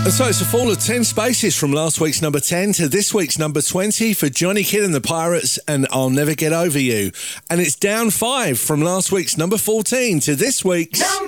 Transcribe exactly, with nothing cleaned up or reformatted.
So it's a fall of ten spaces from last week's number ten to this week's number twenty for Johnny Kidd and the Pirates and I'll Never Get Over You. And it's down five from last week's number fourteen to this week's... Number